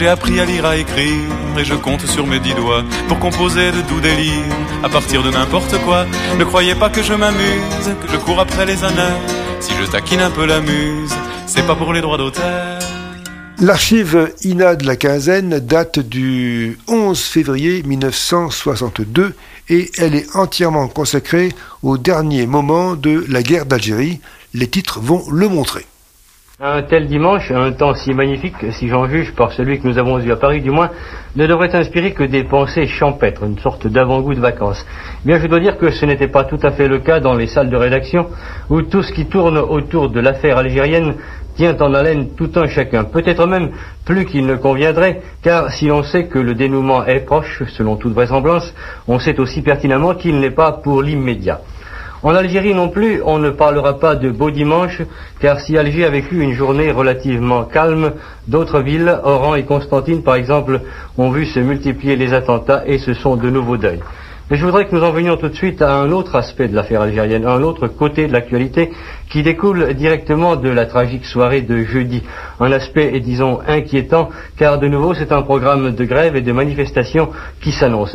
J'ai appris à lire, à écrire, et je compte sur mes 10 doigts pour composer de doux délires à partir de n'importe quoi. Ne croyez pas que je m'amuse, que je cours après les honneurs. Si je taquine un peu la muse, c'est pas pour les droits d'auteur. L'archive INA de la quinzaine date du 11 février 1962 et elle est entièrement consacrée au dernier moment de la guerre d'Algérie. Les titres vont le montrer. Un tel dimanche, un temps si magnifique, si j'en juge par celui que nous avons eu à Paris du moins, ne devrait inspirer que des pensées champêtres, une sorte d'avant-goût de vacances. Bien, je dois dire que ce n'était pas tout à fait le cas dans les salles de rédaction, où tout ce qui tourne autour de l'affaire algérienne tient en haleine tout un chacun. Peut-être même plus qu'il ne conviendrait, car si l'on sait que le dénouement est proche, selon toute vraisemblance, on sait aussi pertinemment qu'il n'est pas pour l'immédiat. En Algérie non plus, on ne parlera pas de beau dimanche, car si Alger a vécu une journée relativement calme, d'autres villes, Oran et Constantine par exemple, ont vu se multiplier les attentats et ce sont de nouveaux deuils. Mais je voudrais que nous en venions tout de suite à un autre aspect de l'affaire algérienne, un autre côté de l'actualité qui découle directement de la tragique soirée de jeudi. Un aspect, disons, inquiétant, car de nouveau c'est un programme de grève et de manifestation qui s'annonce.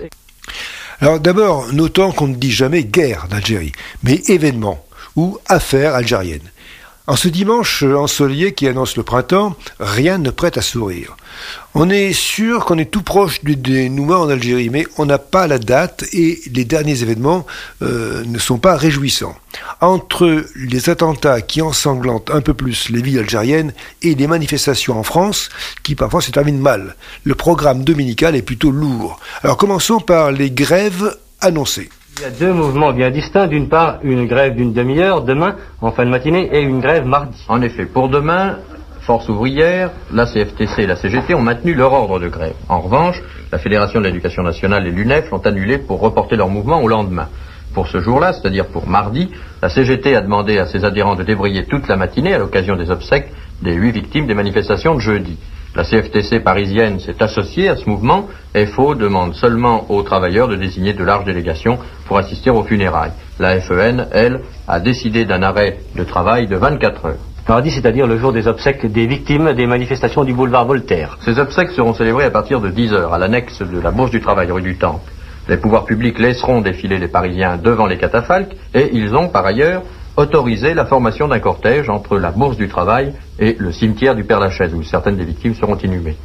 Alors d'abord, notons qu'on ne dit jamais guerre d'Algérie, mais événement ou affaire algérienne. En ce dimanche ensoleillé qui annonce le printemps, rien ne prête à sourire. On est sûr qu'on est tout proche du dénouement en Algérie, mais on n'a pas la date et les derniers événements ne sont pas réjouissants. Entre les attentats qui ensanglantent un peu plus les villes algériennes et les manifestations en France, qui parfois se terminent mal, le programme dominical est plutôt lourd. Alors commençons par les grèves annoncées. Il y a deux mouvements bien distincts. D'une part, une grève d'une demi-heure demain, en fin de matinée, et une grève mardi. En effet, pour demain, Force ouvrière, la CFTC et la CGT ont maintenu leur ordre de grève. En revanche, la Fédération de l'éducation nationale et l'UNEF l'ont annulé pour reporter leur mouvement au lendemain. Pour ce jour-là, c'est-à-dire pour mardi, la CGT a demandé à ses adhérents de débrayer toute la matinée à l'occasion des obsèques des 8 victimes des manifestations de jeudi. La CFTC parisienne s'est associée à ce mouvement. FO demande seulement aux travailleurs de désigner de larges délégations pour assister aux funérailles. La FEN, elle, a décidé d'un arrêt de travail de 24 heures. Mardi, c'est-à-dire le jour des obsèques des victimes des manifestations du boulevard Voltaire. Ces obsèques seront célébrées à partir de 10 heures à l'annexe de la Bourse du Travail rue du Temple. Les pouvoirs publics laisseront défiler les Parisiens devant les catafalques et ils ont par ailleurs autorisé la formation d'un cortège entre la Bourse du Travail et le cimetière du Père-Lachaise où certaines des victimes seront inhumées.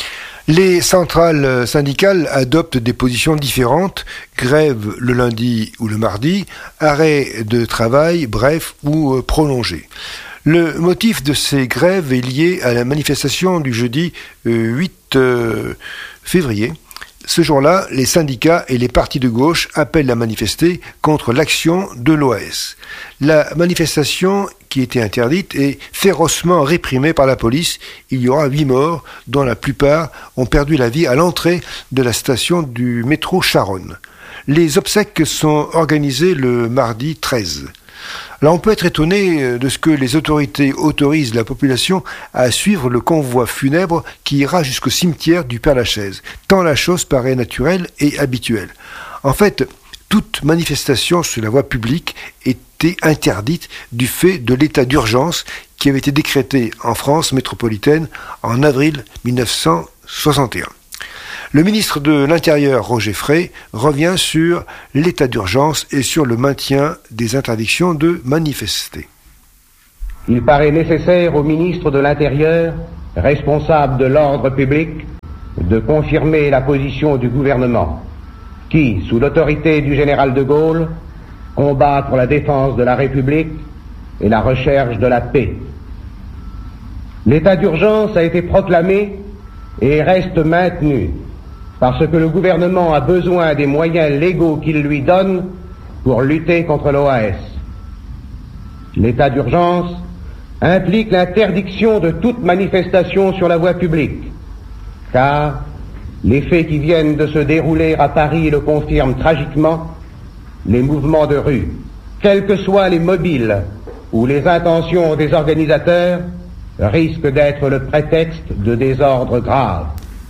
Les centrales syndicales adoptent des positions différentes, grève le lundi ou le mardi, arrêt de travail bref ou prolongé. Le motif de ces grèves est lié à la manifestation du jeudi 8 février. Ce jour-là, les syndicats et les partis de gauche appellent à manifester contre l'action de l'OAS. La manifestation, qui était interdite, est férocement réprimée par la police. Il y aura 8 morts, dont la plupart ont perdu la vie à l'entrée de la station du métro Charonne. Les obsèques sont organisées le mardi 13. Là, on peut être étonné de ce que les autorités autorisent la population à suivre le convoi funèbre qui ira jusqu'au cimetière du Père-Lachaise, tant la chose paraît naturelle et habituelle. En fait, toute manifestation sur la voie publique était interdite du fait de l'état d'urgence qui avait été décrété en France métropolitaine en avril 1961. Le ministre de l'Intérieur, Roger Frey, revient sur l'état d'urgence et sur le maintien des interdictions de manifester. Il paraît nécessaire au ministre de l'Intérieur, responsable de l'ordre public, de confirmer la position du gouvernement, qui, sous l'autorité du général de Gaulle, combat pour la défense de la République et la recherche de la paix. L'état d'urgence a été proclamé et reste maintenu, parce que le gouvernement a besoin des moyens légaux qu'il lui donne pour lutter contre l'OAS. L'état d'urgence implique l'interdiction de toute manifestation sur la voie publique, car les faits qui viennent de se dérouler à Paris le confirment tragiquement. Les mouvements de rue, quels que soient les mobiles ou les intentions des organisateurs, risquent d'être le prétexte de désordres graves.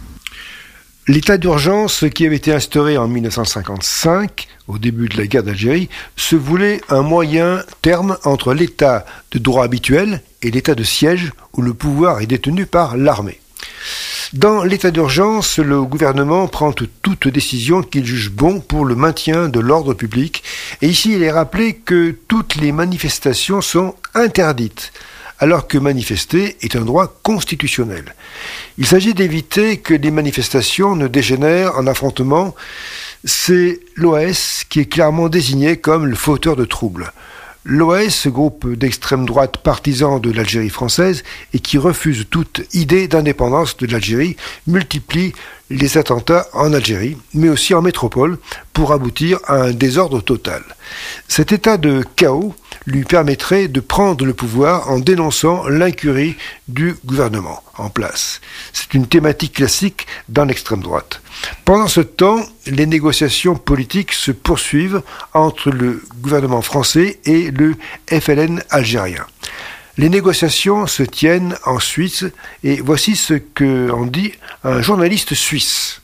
L'état d'urgence qui avait été instauré en 1955, au début de la guerre d'Algérie, se voulait un moyen terme entre l'état de droit habituel et l'état de siège où le pouvoir est détenu par l'armée. Dans l'état d'urgence, le gouvernement prend toute décision qu'il juge bon pour le maintien de l'ordre public. Et ici, il est rappelé que toutes les manifestations sont interdites, alors que manifester est un droit constitutionnel. Il s'agit d'éviter que les manifestations ne dégénèrent en affrontements. C'est l'OAS qui est clairement désigné comme le fauteur de troubles. L'OAS, groupe d'extrême droite partisan de l'Algérie française et qui refuse toute idée d'indépendance de l'Algérie, multiplie les attentats en Algérie, mais aussi en métropole, pour aboutir à un désordre total. Cet état de chaos lui permettrait de prendre le pouvoir en dénonçant l'incurie du gouvernement en place. C'est une thématique classique dans l'extrême droite. Pendant ce temps, les négociations politiques se poursuivent entre le gouvernement français et le FLN algérien. Les négociations se tiennent en Suisse et voici ce qu'en dit un journaliste suisse.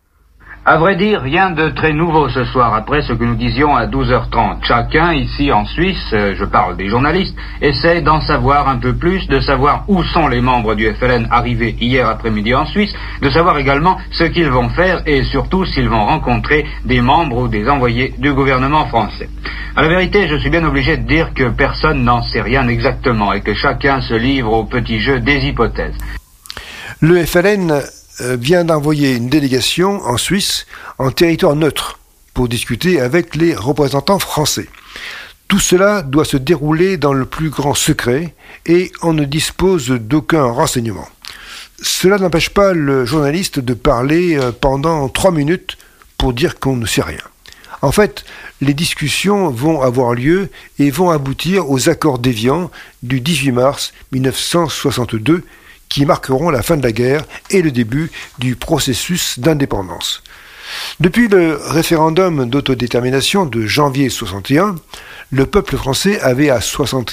À vrai dire, rien de très nouveau ce soir après ce que nous disions à 12h30. Chacun ici en Suisse, je parle des journalistes, essaie d'en savoir un peu plus, de savoir où sont les membres du FLN arrivés hier après-midi en Suisse, de savoir également ce qu'ils vont faire et surtout s'ils vont rencontrer des membres ou des envoyés du gouvernement français. À la vérité, je suis bien obligé de dire que personne n'en sait rien exactement et que chacun se livre au petit jeu des hypothèses. Le FLN vient d'envoyer une délégation en Suisse en territoire neutre pour discuter avec les représentants français. Tout cela doit se dérouler dans le plus grand secret et on ne dispose d'aucun renseignement. Cela n'empêche pas le journaliste de parler pendant 3 minutes pour dire qu'on ne sait rien. En fait, les discussions vont avoir lieu et vont aboutir aux accords d'Évian du 18 mars 1962 qui marqueront la fin de la guerre et le début du processus d'indépendance. Depuis le référendum d'autodétermination de janvier 61, le peuple français avait à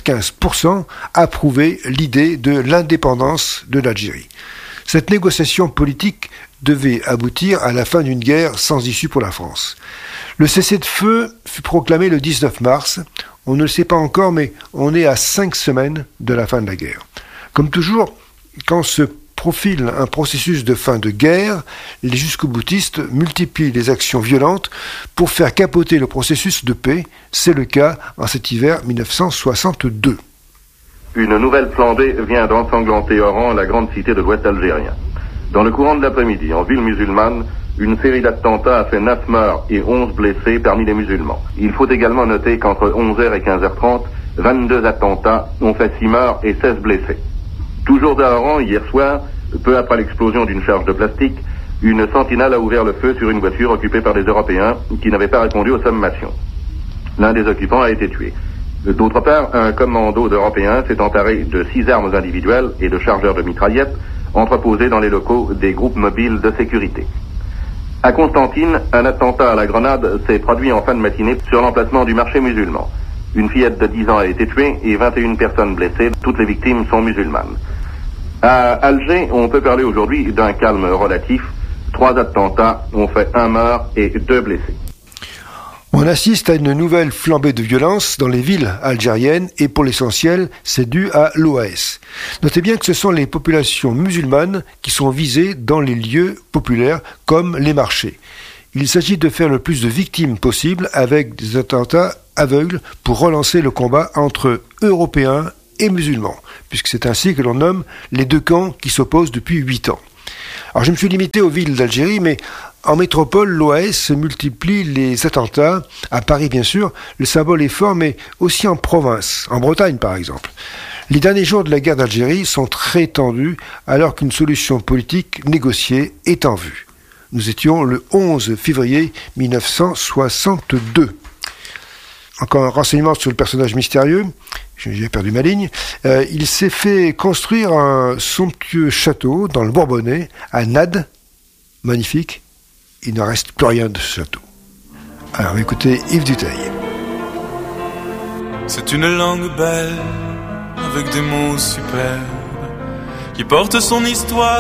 75% approuvé l'idée de l'indépendance de l'Algérie. Cette négociation politique devait aboutir à la fin d'une guerre sans issue pour la France. Le cessez-le-feu fut proclamé le 19 mars. On ne le sait pas encore, mais on est à 5 semaines de la fin de la guerre. Comme toujours, quand se profile un processus de fin de guerre, les jusqu'au-boutistes multiplient les actions violentes pour faire capoter le processus de paix. C'est le cas en cet hiver 1962. Une nouvelle flambée vient d'ensanglanter Oran, la grande cité de l'Ouest algérien. Dans le courant de l'après-midi, en ville musulmane, une série d'attentats a fait 9 morts et 11 blessés parmi les musulmans. Il faut également noter qu'entre 11h et 15h30, 22 attentats ont fait 6 morts et 16 blessés. Toujours à Oran, hier soir, peu après l'explosion d'une charge de plastique, une sentinelle a ouvert le feu sur une voiture occupée par des Européens qui n'avaient pas répondu aux sommations. L'un des occupants a été tué. D'autre part, un commando d'Européens s'est emparé de 6 armes individuelles et de chargeurs de mitraillettes entreposés dans les locaux des groupes mobiles de sécurité. À Constantine, un attentat à la grenade s'est produit en fin de matinée sur l'emplacement du marché musulman. Une fillette de 10 ans a été tuée et 21 personnes blessées. Toutes les victimes sont musulmanes. À Alger, on peut parler aujourd'hui d'un calme relatif. 3 attentats ont fait 1 mort et 2 blessés. On assiste à une nouvelle flambée de violence dans les villes algériennes et pour l'essentiel, c'est dû à l'OAS. Notez bien que ce sont les populations musulmanes qui sont visées dans les lieux populaires comme les marchés. Il s'agit de faire le plus de victimes possible avec des attentats aveugles pour relancer le combat entre Européens et musulmans, puisque c'est ainsi que l'on nomme les 2 camps qui s'opposent depuis 8 ans. Alors je me suis limité aux villes d'Algérie, mais en métropole, l'OAS multiplie les attentats, à Paris bien sûr, le symbole est fort, mais aussi en province, en Bretagne par exemple. Les derniers jours de la guerre d'Algérie sont très tendus, alors qu'une solution politique négociée est en vue. Nous étions le 11 février 1962. Encore un renseignement sur le personnage mystérieux. J'ai perdu ma ligne. Il s'est fait construire un somptueux château dans le Bourbonnais, à Nades. Magnifique. Il ne reste plus rien de ce château. Alors écoutez Yves Duteil. C'est une langue belle, avec des mots superbes, qui porte son histoire.